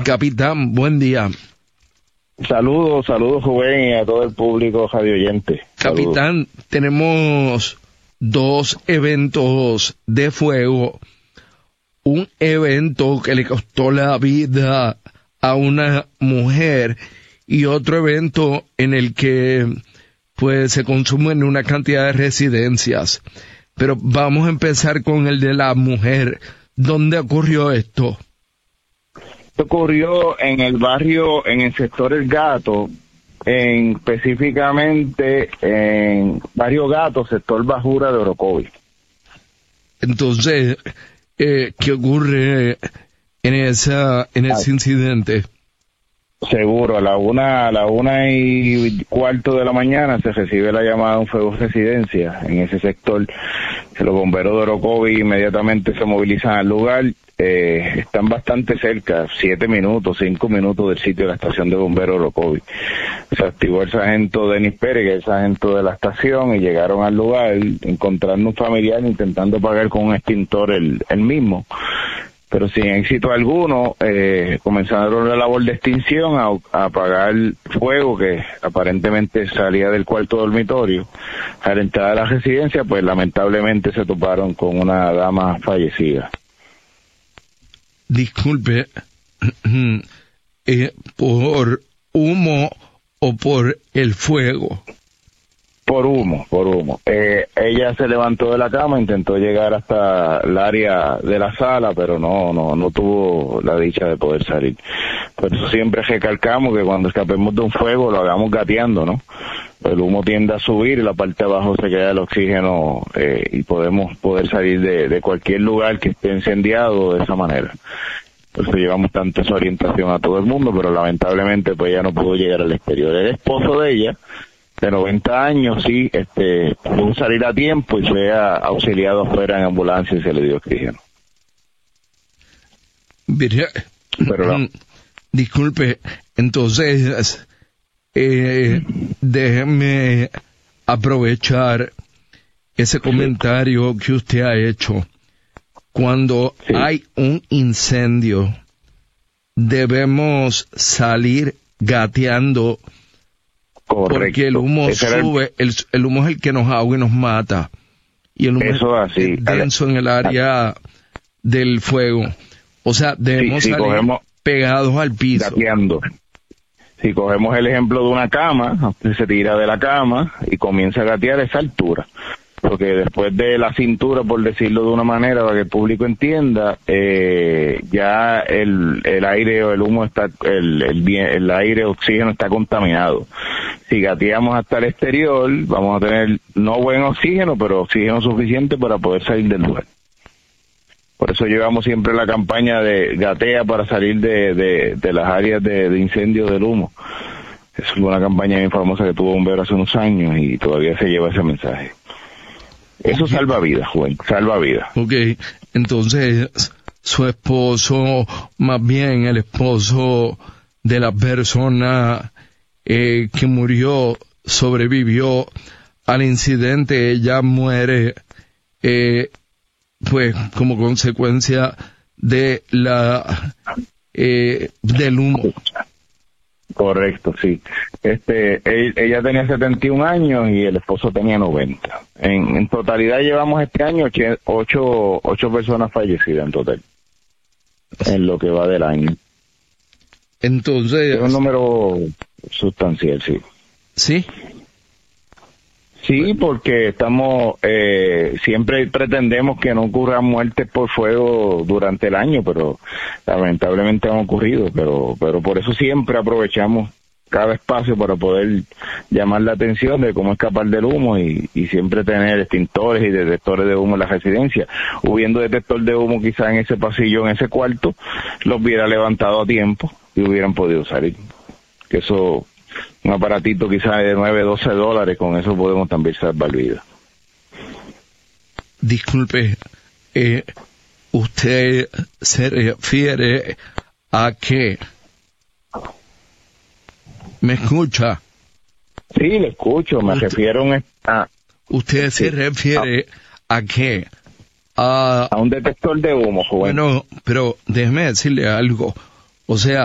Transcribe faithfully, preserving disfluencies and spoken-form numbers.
Capitán, buen día. Saludos, saludos, Rubén, y a todo el público radioyente. Capitán, saludos. Tenemos dos eventos de fuego. Un evento que le costó la vida a una mujer y otro evento en el que pues se consumen una cantidad de residencias. Pero vamos a empezar con el de la mujer. ¿Dónde ocurrió esto? Esto ocurrió en el barrio, en el sector El Gato, en, específicamente en Barrio Gato, sector Bajura de Orocovis. Entonces, eh, ¿qué ocurre en esa en ese incidente? Seguro, a la una, a la una y cuarto de la mañana se recibe la llamada de un fuego de residencia en ese sector. Los bomberos de Orocovis inmediatamente se movilizan al lugar. Eh, están bastante cerca, siete minutos, cinco minutos del sitio de la estación de bomberos de Orocovis. Se activó el sargento Denis Pérez, que es el sargento de la estación, y llegaron al lugar encontrando un familiar intentando apagar con un extintor el, el mismo. Pero sin éxito alguno, eh, comenzaron la labor de extinción a, a apagar el fuego que aparentemente salía del cuarto dormitorio. A la entrada de la residencia, pues lamentablemente se toparon con una dama fallecida. Disculpe, eh, ¿por humo o por el fuego? Por humo, por humo. Eh, ella se levantó de la cama, intentó llegar hasta el área de la sala, pero no, no, no tuvo la dicha de poder salir. Por eso siempre recalcamos que cuando escapemos de un fuego lo hagamos gateando, ¿no? El humo tiende a subir y la parte de abajo se queda el oxígeno eh, y podemos poder salir de, de cualquier lugar que esté incendiado de esa manera. Por eso llevamos tanta esa orientación a todo el mundo, pero lamentablemente pues ella no pudo llegar al exterior. El esposo de ella, de noventa años, sí, este, pudo salir a tiempo y fue auxiliado afuera en ambulancia y se le dio oxígeno. Mira, pero no. Disculpe, entonces, eh, déjeme aprovechar ese comentario que usted ha hecho. Cuando sí. hay un incendio, debemos salir gateando. Correcto. Porque el humo Ese sube, el... El, el humo es el que nos ahoga y nos mata. Y el humo Eso es así. denso en el área del fuego. O sea, debemos sí, sí, salir cogemos, pegados al piso. Gateando. Si cogemos el ejemplo de una cama, se tira de la cama y comienza a gatear a esa altura. Porque después de la cintura, por decirlo de una manera, para que el público entienda, eh, ya el, el aire o el humo está, el, el, el aire, el oxígeno está contaminado. Si gateamos hasta el exterior, vamos a tener no buen oxígeno, pero oxígeno suficiente para poder salir del lugar. Por eso llevamos siempre la campaña de gatea para salir de, de, de las áreas de, de incendio del humo. Es una campaña bien famosa que tuvo Bombero hace unos años y todavía se lleva ese mensaje. Eso okay. salva vidas, Juan, salva vidas. Ok, entonces su esposo, más bien el esposo de la persona eh, que murió, sobrevivió al incidente, ella muere eh, pues como consecuencia de la eh, del humo. Correcto, sí. Este, ella tenía setenta y un años y el esposo tenía noventa. En, en totalidad llevamos este año ocho, ocho personas fallecidas en total, en lo que va del año. Entonces... Es un número sustancial, sí. ¿Sí? Sí, porque estamos, eh, siempre pretendemos que no ocurran muertes por fuego durante el año, pero lamentablemente han ocurrido, pero, pero por eso siempre aprovechamos cada espacio para poder llamar la atención de cómo escapar del humo y, y siempre tener extintores y detectores de humo en la residencia. Hubiendo detector de humo quizás en ese pasillo, en ese cuarto, los hubiera levantado a tiempo y hubieran podido salir. Que eso... un aparatito quizás de nueve, doce dólares, con eso podemos también salvar vidas. Disculpe, eh, ¿usted se refiere a qué? ¿Me escucha? Sí, le escucho, me usted, refiero a... ¿Usted sí, se refiere a, a qué? A, a un detector de humo, joven. Bueno, pero déjeme decirle algo, o sea,